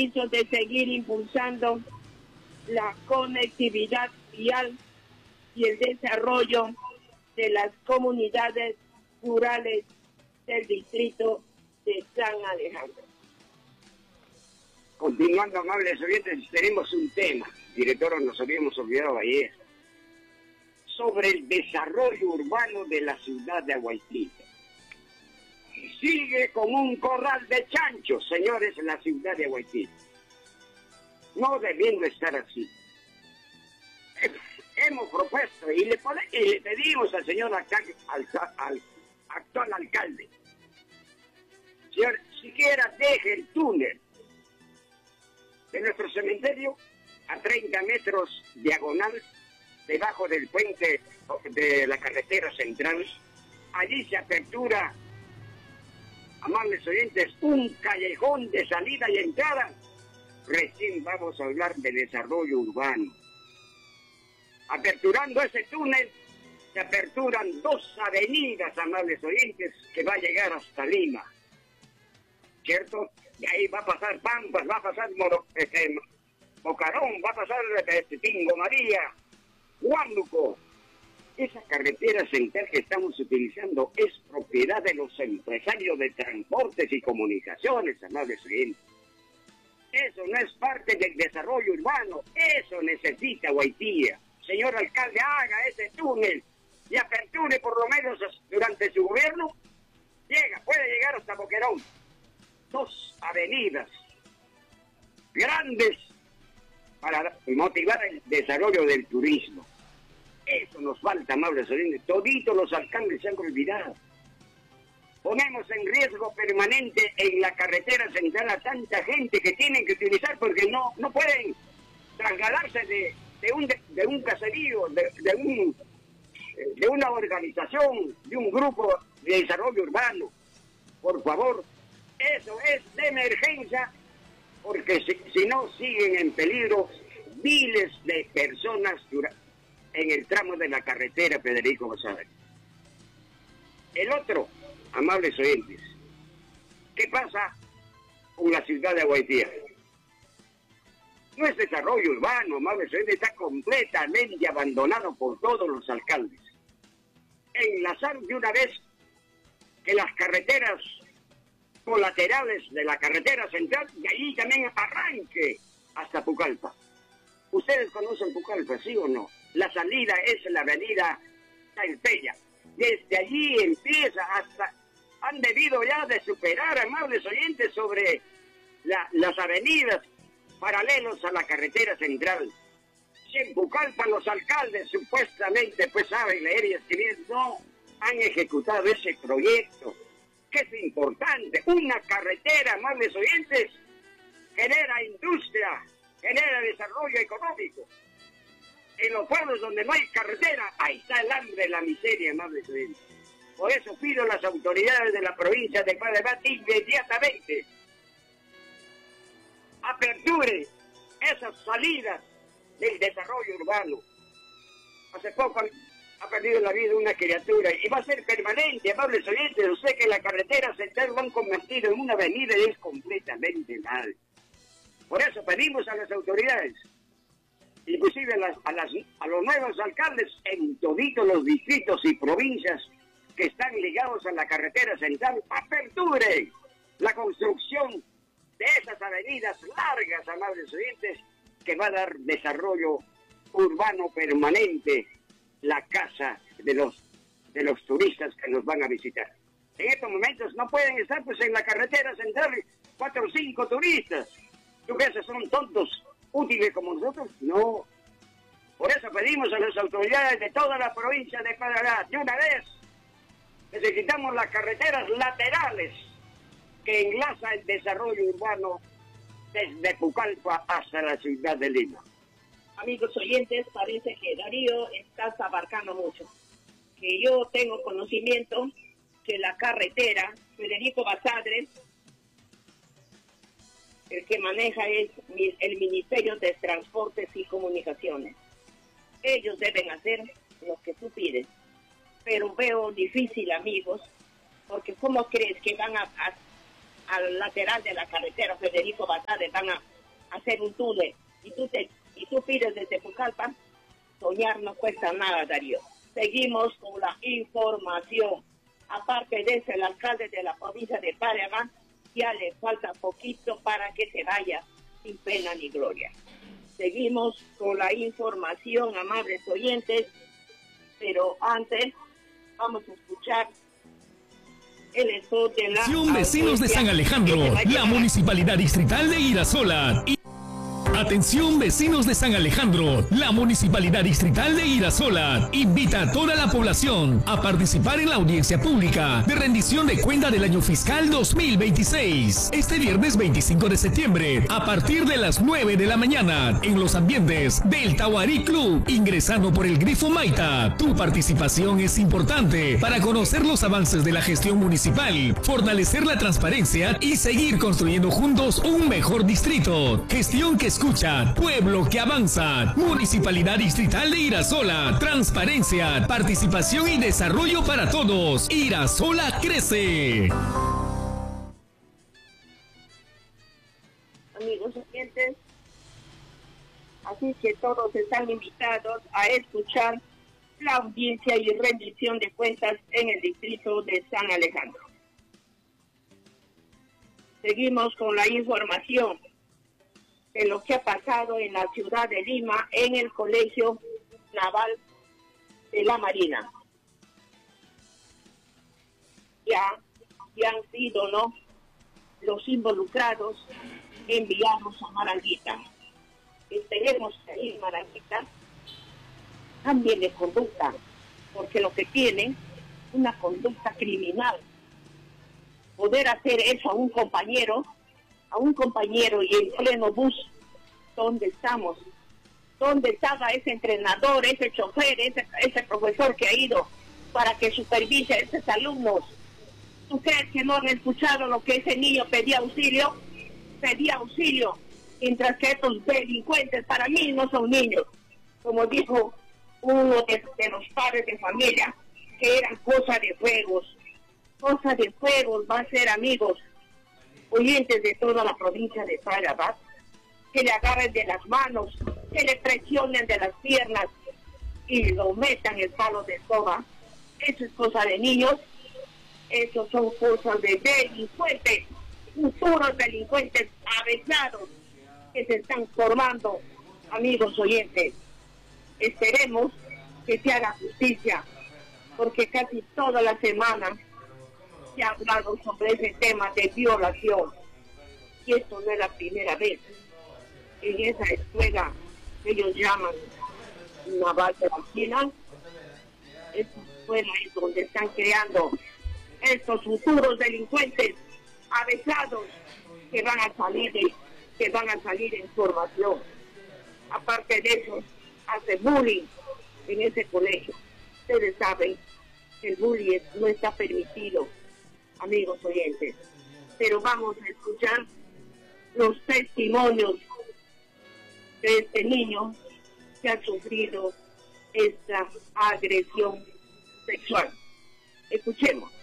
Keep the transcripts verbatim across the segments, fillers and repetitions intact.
de seguir impulsando la conectividad vial y el desarrollo de las comunidades rurales del distrito de San Alejandro. Continuando, amables oyentes, tenemos un tema, director, nos habíamos olvidado ayer, sobre el desarrollo urbano de la ciudad de Aguaitita. Sigue como un corral de chanchos, señores, en la ciudad de Aguaitita. No debiendo estar así. Hemos propuesto y le, y le pedimos al señor alcalde, al, al actual alcalde, señor, siquiera deje el túnel de nuestro cementerio a treinta metros diagonal debajo del puente de la carretera central. Allí se apertura, amables oyentes, un callejón de salida y entrada. Recién vamos a hablar de desarrollo urbano. Aperturando ese túnel, se aperturan dos avenidas, amables oyentes, que va a llegar hasta Lima, ¿cierto? Y ahí va a pasar Pampas, va a pasar Moro, este, Bocarón, va a pasar este, Tingo María, Huánuco. Esa carretera central que estamos utilizando es propiedad de los empresarios de transportes y comunicaciones, amables oyentes. Eso no es parte del desarrollo urbano, eso necesita Aguaitía. Señor alcalde, haga ese túnel y aperture por lo menos durante su gobierno. Llega, puede llegar hasta Boquerón. Dos avenidas grandes para motivar el desarrollo del turismo. Eso nos falta, amables oyentes. Toditos los alcaldes se han olvidado. Ponemos en riesgo permanente en la carretera central a tanta gente que tienen que utilizar porque no, no pueden trasladarse de, de, un, de, de un caserío, de, de, un, de una organización, de un grupo de desarrollo urbano. Por favor, eso es de emergencia, porque si, si no siguen en peligro miles de personas en el tramo de la carretera Federico Basadre. El otro, amables oyentes, ¿qué pasa con la ciudad de Aguaitía? No es desarrollo urbano, amables oyentes, está completamente abandonado por todos los alcaldes. Enlazar de una vez que las carreteras colaterales de la carretera central, y allí también arranque hasta Pucallpa. ¿Ustedes conocen Pucallpa, sí o no? La salida es la avenida Tailpeya. Desde allí empieza hasta... Han debido ya de superar, amables oyentes, sobre la, las avenidas paralelos a la carretera central. Si en Pucallpa los alcaldes supuestamente pues saben leer y escribir, no han ejecutado ese proyecto, que es importante. Una carretera, amables oyentes, genera industria, genera desarrollo económico. En los pueblos donde no hay carretera, ahí está el hambre, la miseria, amables oyentes. Por eso pido a las autoridades de la provincia de Panamá inmediatamente aperture esas salidas del desarrollo urbano. Hace poco ha perdido la vida una criatura y va a ser permanente, amables oyentes. Usted que la carretera central lo han convertido en una avenida y es completamente mal. Por eso pedimos a las autoridades, inclusive a, las, a, las, a los nuevos alcaldes en toditos los distritos y provincias que están ligados a la carretera central, aperture la construcción de esas avenidas largas, amables oyentes, que va a dar desarrollo urbano permanente, la casa de los de los turistas que nos van a visitar. En estos momentos no pueden estar pues en la carretera central cuatro o cinco turistas. ¿Tú crees que son tontos, útiles como nosotros? No. Por eso pedimos a las autoridades de toda la provincia de Panamá, de una vez, necesitamos las carreteras laterales que enlaza el desarrollo urbano desde Pucallpa hasta la ciudad de Lima. Amigos oyentes, parece que Darío está abarcando mucho. Que yo tengo conocimiento que la carretera Federico Basadre, el que maneja es el Ministerio de Transportes y Comunicaciones. Ellos deben hacer lo que tú pides. Pero veo difícil, amigos, porque ¿cómo crees que van a, a al lateral de la carretera Federico Basadre van a hacer un túnel y tú, te, y tú pides desde Pucallpa, soñar no cuesta nada, Darío. Seguimos con la información. Aparte de eso, el alcalde de la provincia de Panamá ya le falta poquito para que se vaya sin pena ni gloria. Seguimos con la información, amables oyentes, pero antes vamos a escuchar el spot de la... Vecinos de San Alejandro, la Municipalidad Distrital de Irasola. Y... Atención vecinos de San Alejandro, la Municipalidad Distrital de Irasola invita a toda la población a participar en la audiencia pública de rendición de cuenta del año fiscal dos mil veintiséis. Este viernes veinticinco de septiembre, a partir de las nueve de la mañana, en los ambientes del Tahuarí Club, ingresando por el grifo Maita. Tu participación es importante para conocer los avances de la gestión municipal, fortalecer la transparencia y seguir construyendo juntos un mejor distrito. Gestión que escucha, pueblo que avanza. Municipalidad Distrital de Irasola. Transparencia, participación y desarrollo para todos. Irasola crece. Amigos oyentes, así que todos están invitados a escuchar la audiencia y rendición de cuentas en el distrito de San Alejandro. Seguimos con la información de lo que ha pasado en la ciudad de Lima, en el Colegio Naval de la Marina. Ya, ya han sido, ¿no?, los involucrados enviados a Maranguita. Esperemos que ahí Maranguita cambie de conducta, porque lo que tienen una conducta criminal. Poder hacer eso a un compañero, a un compañero y en pleno bus, ¿dónde estamos? ¿Dónde estaba ese entrenador, ese chofer, ese, ese profesor que ha ido para que supervise a esos alumnos? ¿Tú crees que no han escuchado lo que ese niño pedía auxilio? Pedía auxilio, mientras que estos delincuentes para mí no son niños. Como dijo uno de, de los padres de familia, que eran cosas de juegos. Cosa de juegos va a ser, amigos oyentes de toda la provincia de Panamá, que le agarren de las manos, que le presionen de las piernas y lo metan el palo de escoba. Eso es cosa de niños, eso son cosas de delincuentes, futuros delincuentes avesados que se están formando, amigos oyentes. Esperemos que se haga justicia, porque casi toda la semana se ha hablado sobre ese tema de violación. Y esto no es la primera vez. En esa escuela que ellos llaman Naval de la China, esa escuela es donde están creando estos futuros delincuentes avesados que van a salir de, que van a salir en formación. Aparte de eso, hace bullying en ese colegio. Ustedes saben que el bullying no está permitido, amigos oyentes, pero vamos a escuchar los testimonios de este niño que ha sufrido esta agresión sexual. Escuchemos.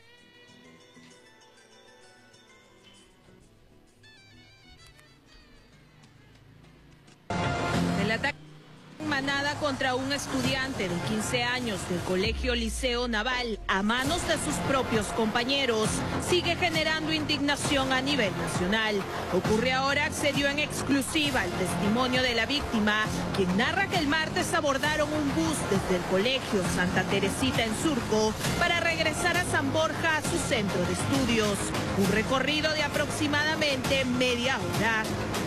El ataque manada contra un estudiante de quince años del Colegio Liceo Naval a manos de sus propios compañeros sigue generando indignación a nivel nacional. Ocurre ahora, accedió en exclusiva al testimonio de la víctima, quien narra que el martes abordaron un bus desde el Colegio Santa Teresita en Surco para regresar a San Borja, a su centro de estudios. Un recorrido de aproximadamente media hora.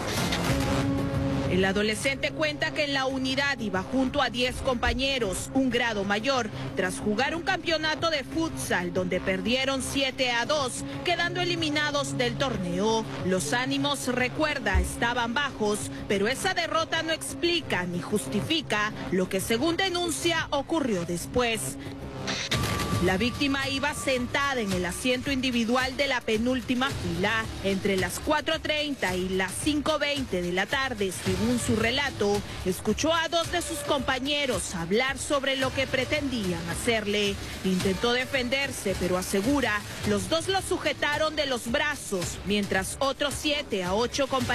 El adolescente cuenta que en la unidad iba junto a diez compañeros, un grado mayor, tras jugar un campeonato de futsal donde perdieron siete a dos, quedando eliminados del torneo. Los ánimos, recuerda, estaban bajos, pero esa derrota no explica ni justifica lo que, según denuncia, ocurrió después. La víctima iba sentada en el asiento individual de la penúltima fila. Entre las cuatro treinta y las cinco veinte de la tarde, según su relato, escuchó a dos de sus compañeros hablar sobre lo que pretendían hacerle. Intentó defenderse, pero asegura, los dos lo sujetaron de los brazos, mientras otros siete a ocho compañeros